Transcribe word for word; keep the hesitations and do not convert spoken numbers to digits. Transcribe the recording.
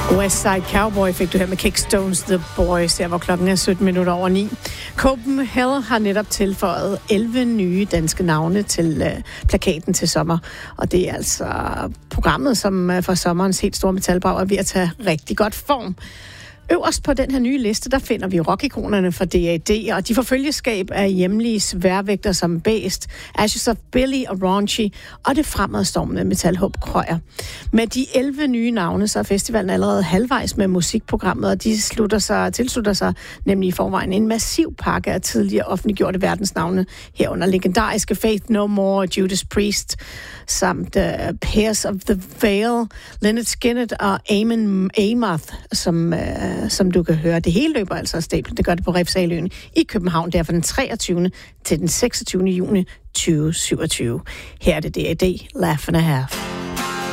Westside Cowboy fik du her med Kickstones The Boys, her hvor klokken er sytten minutter over ni. Copenhagen har netop tilføjet elleve nye danske navne til øh, plakaten til sommer. Og det er altså programmet, som øh, for sommerens helt store metalbrag er ved at tage rigtig godt form. Øverst på den her nye liste, der finder vi rockikonerne fra D A D, og de får følgeskab af hjemlige sværvægter som Bæst, Ashes of Billy og Raunchy, og det fremadstormende metalhåb Krøyer. Med de elleve nye navne, så er festivalen allerede halvvejs med musikprogrammet, og de slutter sig, tilslutter sig nemlig i forvejen en massiv pakke af tidligere offentliggjorte verdensnavne, herunder legendariske Faith No More, Judas Priest, samt uh, Pairs of the Veil, Lynyrd Skynyrd og Amon Amarth, som... Uh, som du kan høre. Det hele løber altså af stablen. Det gør det på Refshaleøen i København, der fra den treogtyvende til den seksogtyvende juni tyve syvogtyve. Her er det D A D, Laugh and a Half.